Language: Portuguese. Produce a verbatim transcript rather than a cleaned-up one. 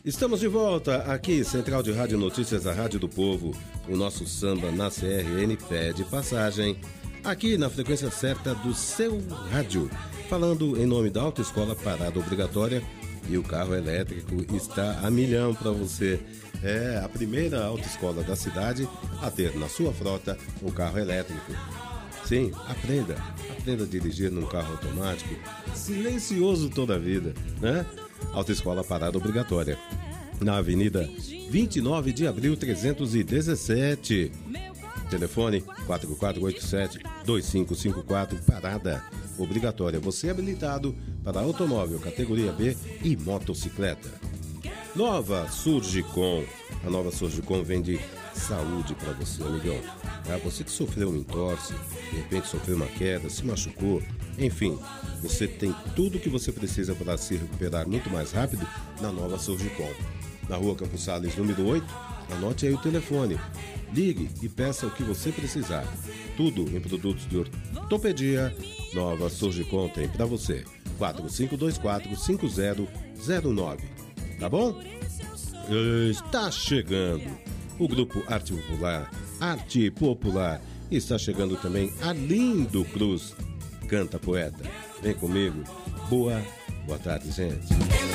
Estamos de volta aqui, Central de Rádio Notícias, a Rádio do Povo. O nosso samba na C R N pede passagem aqui na frequência certa do seu rádio. Falando em nome da Autoescola Parada Obrigatória, e o carro elétrico está a milhão para você. É a primeira autoescola da cidade a ter na sua frota o carro elétrico. Sim, aprenda. Aprenda a dirigir num carro automático, silencioso toda a vida, né? Autoescola Parada Obrigatória, na Avenida vinte e nove de abril, trezentos e dezessete. Telefone quatro quatro oito sete, dois cinco cinco quatro, Parada Obrigatória. Você é habilitado para automóvel categoria B e motocicleta. Nova Surgicom. A nova Surgicom vende saúde para você, amigão. É, você que sofreu um entorse, de repente sofreu uma queda, se machucou, enfim, você tem tudo o que você precisa para se recuperar muito mais rápido na nova Surgicom. Na rua Campos Sales, número oito, anote aí o telefone. Ligue e peça o que você precisar. Tudo em produtos de ortopedia. Nova Surgicom tem para você. quatro cinco dois quatro, cinco zero zero nove. Tá bom? Está chegando o grupo Arte Popular. Arte Popular. Está chegando também Arlindo Cruz. Canta poeta. Vem comigo. Boa, boa tarde, gente.